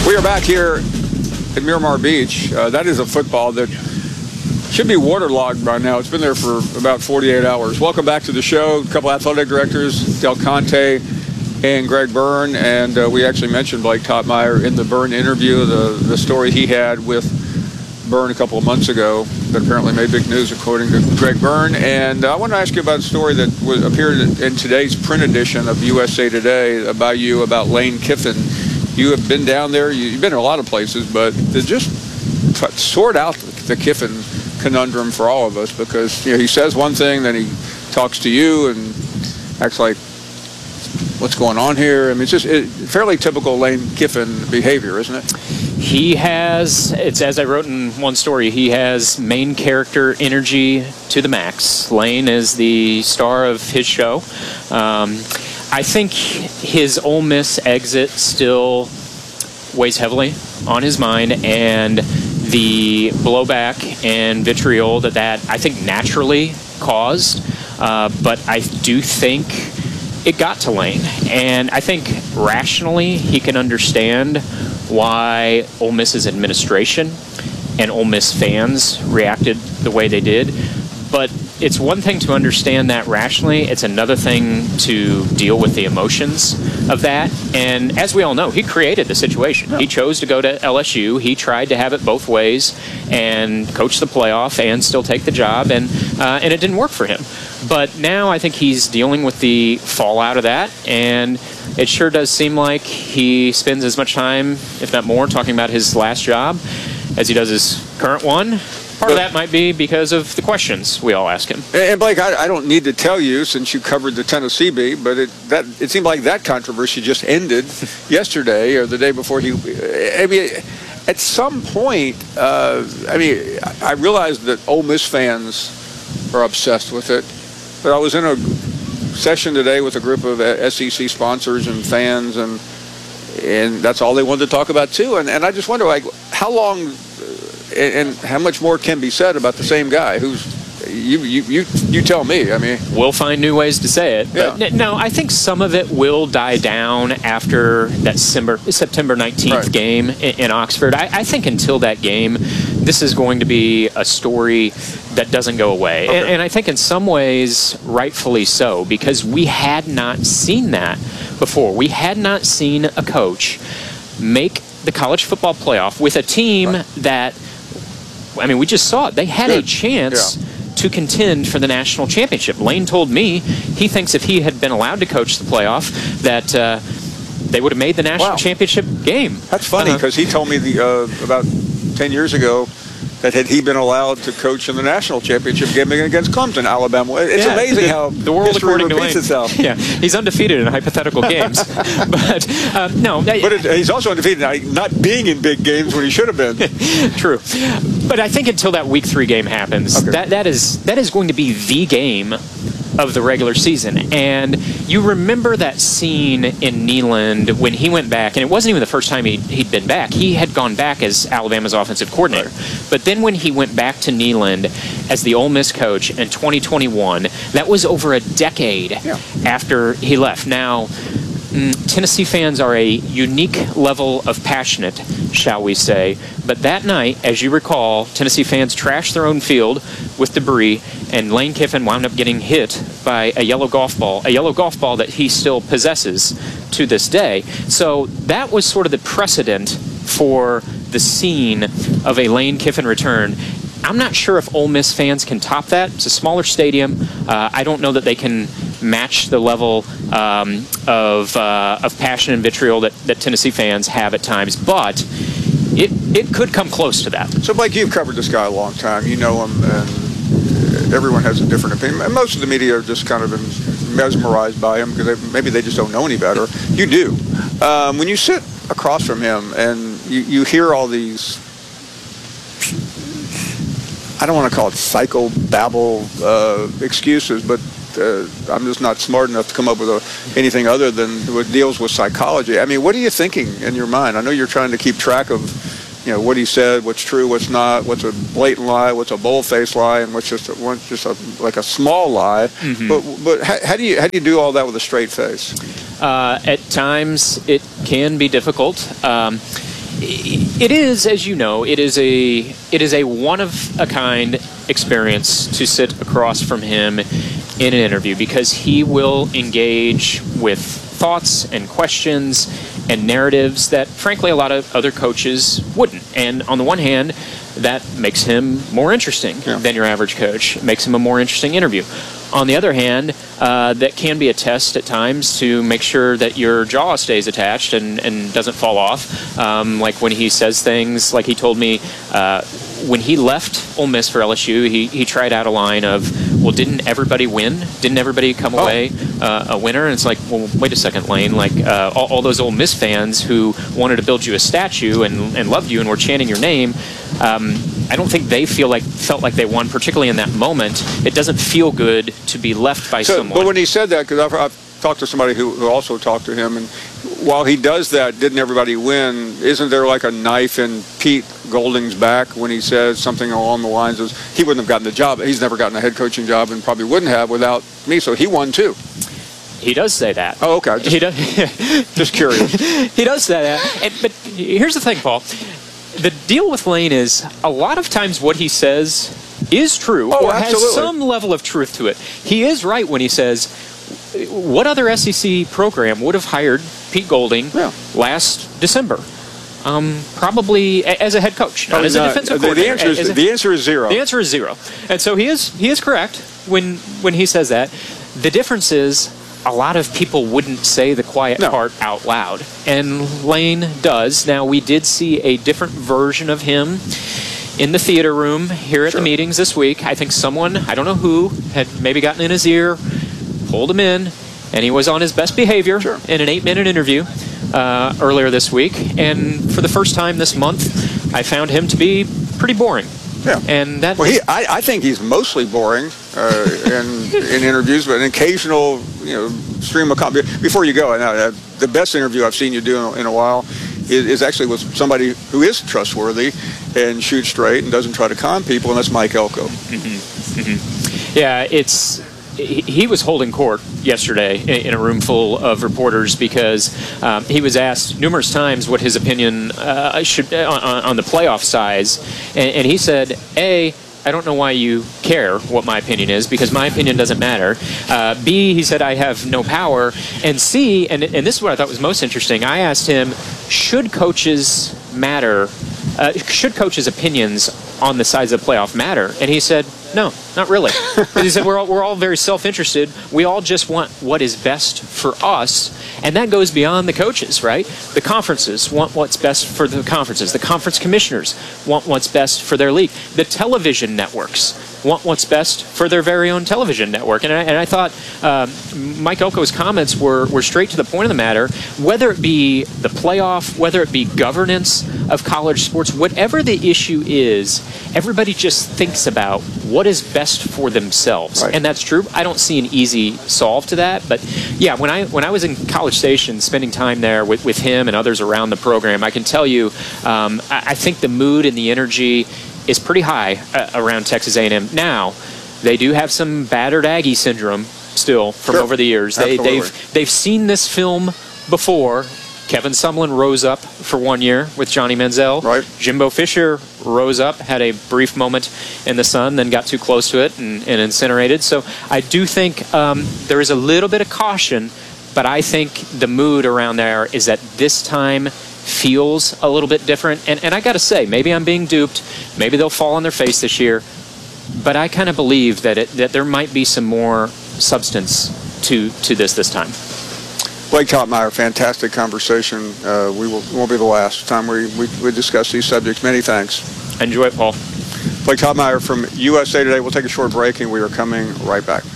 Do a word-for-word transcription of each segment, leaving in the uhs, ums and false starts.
We are back here at Miramar Beach. Uh, that is a football that should be waterlogged by now. It's been there for about forty-eight hours. Welcome back to the show. A couple athletic directors, Del Conte and Greg Byrne, and uh, we actually mentioned Blake Toppmeyer in the Byrne interview, the, the story he had with Byrne a couple of months ago that apparently made big news according to Greg Byrne. And uh, I want to ask you about a story that was, appeared in today's print edition of U S A Today by you about Lane Kiffin. You have been down there. You, you've been in a lot of places, but to just sort out the Kiffin conundrum for all of us, because you know he says one thing, then he talks to you and acts like, what's going on here? I mean, it's just it, fairly typical Lane Kiffin behavior, isn't it? He has, it's as I wrote in one story, he has main character energy to the max. Lane is the star of his show. Um, I think his Ole Miss exit still weighs heavily on his mind, and the blowback and vitriol that that I think naturally caused. Uh, but I do think it got to Lane, and I think rationally he can understand why Ole Miss's administration and Ole Miss fans reacted the way they did. But it's one thing to understand that rationally. It's another thing to deal with the emotions of that. And as we all know, he created the situation. Yeah. He chose to go to L S U. He tried to have it both ways and coach the playoff and still take the job, and uh, and it didn't work for him. But now I think he's dealing with the fallout of that, and it sure does seem like he spends as much time, if not more, talking about his last job as he does his current one. Part of that might be because of the questions we all ask him. And Blake, I, I don't need to tell you since you covered the Tennessee beat, but it that it seemed like that controversy just ended yesterday or the day before he. I mean, at some point, uh, I mean, I realized that Ole Miss fans are obsessed with it, but I was in a session today with a group of S E C sponsors and fans, and and that's all they wanted to talk about too. And and I just wonder, like, how long. And how much more can be said about the same guy who's you you you, you tell me. I mean, we'll find new ways to say it. Yeah. But no, I think some of it will die down after that September nineteenth right. game in, in Oxford. I, I think until that game, this is going to be a story that doesn't go away. Okay. And, and I think in some ways, rightfully so, because we had not seen that before. We had not seen a coach make the college football playoff with a team right. that, I mean, we just saw it. They had Good. a chance yeah. to contend for the national championship. Lane told me he thinks if he had been allowed to coach the playoff, that uh, they would have made the national wow. championship game. That's funny because uh-huh. he told me the uh, about ten years ago that had he been allowed to coach in the national championship game against Clemson, Alabama. It's yeah, amazing the, how the world history according repeats to Lane. itself. Yeah, he's undefeated in hypothetical games, but uh, no. But it, he's also undefeated in not being in big games when he should have been. True, but I think until that week three game happens, okay. that that is that is going to be the game of the regular season. And you remember that scene in Neyland when he went back, and it wasn't even the first time he, he'd been back. He had gone back as Alabama's offensive coordinator. Right. But then when he went back to Neyland as the Ole Miss coach in twenty twenty-one, that was over a decade yeah. after he left. Now, Tennessee fans are a unique level of passionate, shall we say. But that night, as you recall, Tennessee fans trashed their own field with debris, and Lane Kiffin wound up getting hit by a yellow golf ball, a yellow golf ball that he still possesses to this day. So that was sort of the precedent for the scene of a Lane Kiffin return. I'm not sure if Ole Miss fans can top that. It's a smaller stadium. Uh, I don't know that they can match the level um, of uh, of passion and vitriol that, that Tennessee fans have at times, but it it could come close to that. So, Blake, you've covered this guy a long time. You know him, and everyone has a different opinion. And most of the media are just kind of mesmerized by him because they, maybe they just don't know any better. You do. Um, when you sit across from him and you, you hear all these, I don't want to call it psycho-babble uh, excuses, but uh, I'm just not smart enough to come up with a, anything other than what deals with psychology. I mean, what are you thinking in your mind? I know you're trying to keep track of, you know, what he said, what's true, what's not, what's a blatant lie, what's a bold-faced lie, and what's just a, what's just a, like a small lie. Mm-hmm. But but how, how do you how do you do all that with a straight face? Uh, at times, it can be difficult. Um, it is, as you know, it is a it is a one of a kind experience to sit across from him in an interview, because he will engage with thoughts and questions and narratives that, frankly, a lot of other coaches wouldn't. And on the one hand, that makes him more interesting yeah. than your average coach. It makes him a more interesting interview. On the other hand, uh, that can be a test at times to make sure that your jaw stays attached and, and doesn't fall off. Um, like when he says things, like he told me uh, when he left Ole Miss for L S U, he, he tried out a line of, well, didn't everybody win? Didn't everybody come oh. away uh, a winner? And it's like, well, wait a second, Lane. Like uh, all, all those Ole Miss fans who wanted to build you a statue and, and loved you and were chanting your name, um, I don't think they feel like felt like they won, particularly in that moment. It doesn't feel good to be left by so, someone. But when he said that, because I've, I've talked to somebody who, who also talked to him, and while he does that, didn't everybody win? Isn't there like a knife in Pete Golding's back when he says something along the lines of, he wouldn't have gotten the job. He's never gotten a head coaching job and probably wouldn't have without me, so he won too. He does say that. Oh, okay. Just, he does. just curious. He does say that. And, but here's the thing, Paul. The deal with Lane is a lot of times what he says is true oh, or absolutely. has some level of truth to it. He is right when he says, what other S E C program would have hired Pete Golding yeah. last December? Um, probably as a head coach, not oh, as a not, defensive the, coordinator. The answer, is, a, the answer is zero. The answer is zero. And so he is he is correct when when he says that. The difference is a lot of people wouldn't say the quiet no. part out loud. And Lane does. Now, we did see a different version of him in the theater room here at sure. the meetings this week. I think someone, I don't know who, had maybe gotten in his ear, pulled him in, and he was on his best behavior sure. in an eight-minute interview uh, earlier this week. And for the first time this month, I found him to be pretty boring. Yeah. And that well, he, I, I think he's mostly boring uh, in in interviews, but an occasional, you know, stream of comment. Before you go, uh, the best interview I've seen you do in, in a while is, is actually with somebody who is trustworthy and shoots straight and doesn't try to con people, and that's Mike Elko. Mm-hmm. Mm-hmm. Yeah, it's. He was holding court yesterday in a room full of reporters because um, he was asked numerous times what his opinion uh, should on, on the playoff size, and, and he said, A, I don't know why you care what my opinion is, because my opinion doesn't matter. Uh, B, he said, I have no power. And C, and, and this is what I thought was most interesting, I asked him, should coaches matter, uh, should coaches' opinions on the size of the playoff matter? And he said, no, not really. He said, we're all, we're all very self-interested. We all just want what is best for us. And that goes beyond the coaches, right? The conferences want what's best for the conferences. The conference commissioners want what's best for their league. The television networks want what's best for their very own television network. And I, and I thought um, Mike Elko's comments were, were straight to the point of the matter. Whether it be the playoff, whether it be governance of college sports, whatever the issue is, everybody just thinks about what is best for themselves. Right. And that's true. I don't see an easy solve to that. But yeah, when I when I was in College Station, spending time there with, with him and others around the program, I can tell you, um, I, I think the mood and the energy is pretty high uh, around Texas A and M. Now, they do have some battered Aggie syndrome still from sure. over the years. They, they've they've seen this film before. Kevin Sumlin rose up for one year with Johnny Manziel. Right. Jimbo Fisher rose up, had a brief moment in the sun, then got too close to it and, and incinerated. So I do think um, there is a little bit of caution, but I think the mood around there is that this time feels a little bit different. And, and I got to say, maybe I'm being duped. Maybe they'll fall on their face this year. But I kind of believe that it, that there might be some more substance to, to this this time. Blake Toppmeyer, fantastic conversation. Uh, we will, won't be the last time we, we, we discuss these subjects. Many thanks. Enjoy it, Paul. Blake Toppmeyer from U S A Today. We'll take a short break, and we are coming right back.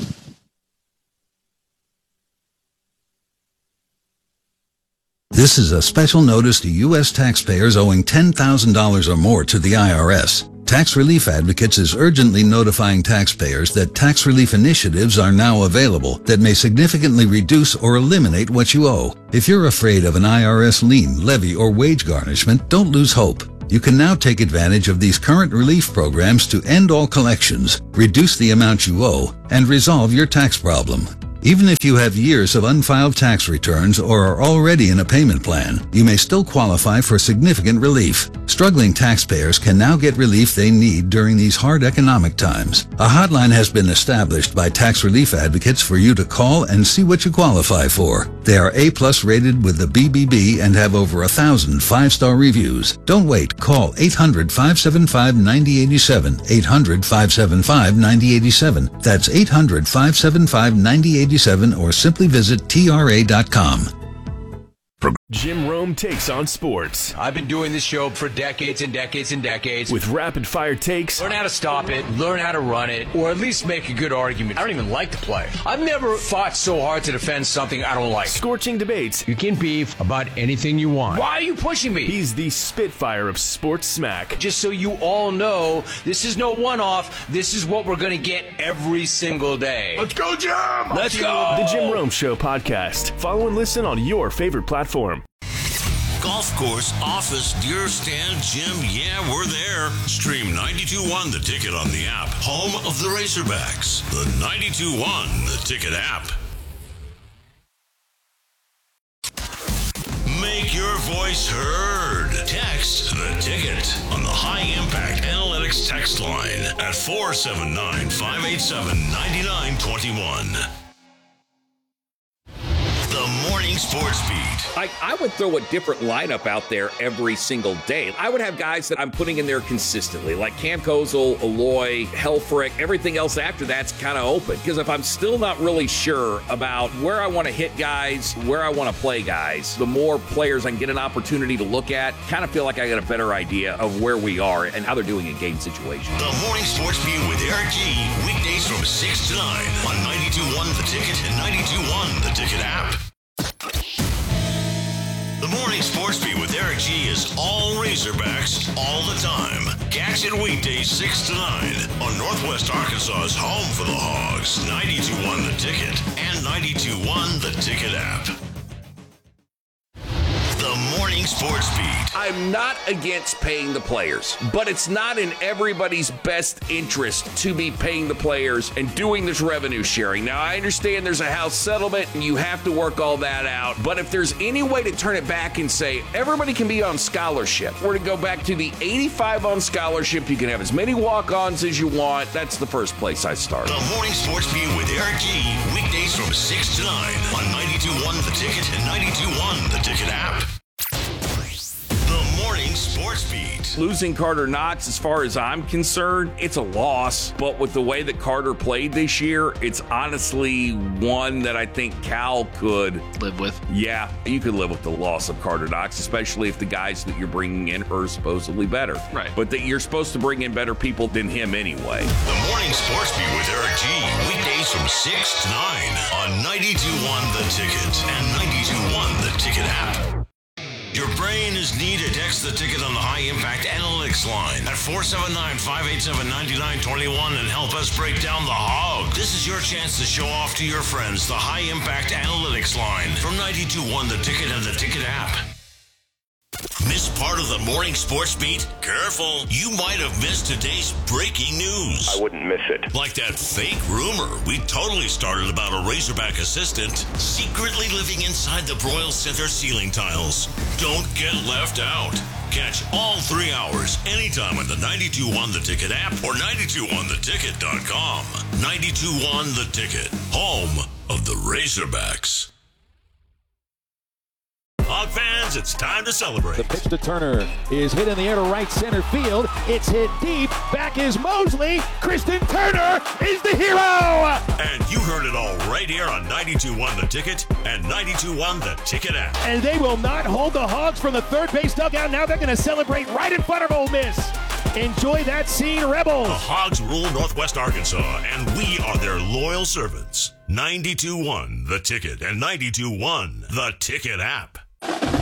This is a special notice to U S taxpayers owing ten thousand dollars or more to the I R S. Tax Relief Advocates is urgently notifying taxpayers that tax relief initiatives are now available that may significantly reduce or eliminate what you owe. If you're afraid of an I R S lien, levy, or wage garnishment, don't lose hope. You can now take advantage of these current relief programs to end all collections, reduce the amount you owe, and resolve your tax problem. Even if you have years of unfiled tax returns or are already in a payment plan, you may still qualify for significant relief. Struggling taxpayers can now get relief they need during these hard economic times. A hotline has been established by tax relief advocates for you to call and see what you qualify for. They are A-plus rated with the B B B and have over a thousand five-star reviews. Don't wait. Call eight hundred, five seven five, nine zero eight seven, eight hundred, five seven five, nine zero eight seven. That's eight hundred, five seven five, nine zero eight seven, or simply visit T R A dot com. Jim Rome takes on sports. I've been doing this show for decades and decades and decades. With rapid-fire takes. Learn how to stop it, learn how to run it, or at least make a good argument. I don't even like to play. I've never fought so hard to defend something I don't like. Scorching debates. You can beef about anything you want. Why are you pushing me? He's the Spitfire of sports smack. Just so you all know, this is no one-off. This is what we're going to get every single day. Let's go, Jim! Let's go! The Jim Rome Show podcast. Follow and listen on your favorite platform. Golf course, office, deer stand, gym, yeah, we're there. Stream ninety-two point one The Ticket on the app. Home of the Razorbacks. The ninety-two point one The Ticket app. Make your voice heard. Text The Ticket on the High Impact Analytics text line at four seven nine, five eight seven, nine nine two one. The Morning Sports Beat. I, I would throw a different lineup out there every single day. I would have guys that I'm putting in there consistently, like Cam Kozel, Aloy, Helfrich. Everything else after that's kind of open. Because if I'm still not really sure about where I want to hit guys, where I want to play guys, the more players I can get an opportunity to look at, kind of feel like I got a better idea of where we are and how they're doing in game situations. The Morning Sports Beat with Eric G. Weekdays from six to nine on ninety-two point one The Ticket and ninety-two point one The Ticket app. The Morning Sports Beat with Eric G. is all Razorbacks all the time. Catch it weekdays six to nine on Northwest Arkansas's home for the Hogs, ninety-two point one The Ticket and ninety-two point one The Ticket app. The Morning Sports Beat. I'm not against paying the players, but it's not in everybody's best interest to be paying the players and doing this revenue sharing. Now, I understand there's a House settlement and you have to work all that out, but if there's any way to turn it back and say everybody can be on scholarship, we're to go back to the eighty-five on scholarship, you can have as many walk-ons as you want, that's the first place I start. The Morning Sports Beat with Eric G. Weekdays from six to nine on ninety-two point one The Ticket and ninety-two point one The Ticket app. The Morning Sports Beat. Losing Carter Knox, as far as I'm concerned, it's a loss. But with the way that Carter played this year, it's honestly one that I think Cal could live with. Yeah, you could live with the loss of Carter Knox, especially if the guys that you're bringing in are supposedly better. Right. But that you're supposed to bring in better people than him anyway. The Morning Sports Beat with Eric G. Weekdays from six to nine on ninety-two point one The Ticket and ninety-two point one The Ticket app. Your brain is needed. Text The Ticket on the High Impact Analytics line at four seven nine, five eight seven, nine nine two one and help us break down the hog. This is your chance to show off to your friends the High Impact Analytics line from ninety-two point one The Ticket and The Ticket app. Miss part of the Morning Sports Beat? Careful, you might have missed today's breaking news. I wouldn't miss it. Like that fake rumor we totally started about a Razorback assistant secretly living inside the Broyles Center ceiling tiles. Don't get left out. Catch all three hours anytime on the ninety-two point one The Ticket app or ninety-two point one the ticket dot com. ninety-two point one The Ticket, home of the Razorbacks. Hog fans, it's time to celebrate. The pitch to Turner is hit in the air to right center field. It's hit deep. Back is Mosley. Kristen Turner is the hero. And you heard it all right here on ninety-two point one The Ticket and ninety-two point one The Ticket app. And they will not hold the Hogs from the third base dugout. Now they're going to celebrate right in front of Ole Miss. Enjoy that scene, Rebels. The Hogs rule Northwest Arkansas, and we are their loyal servants. ninety-two point one The Ticket and ninety-two point one The Ticket app.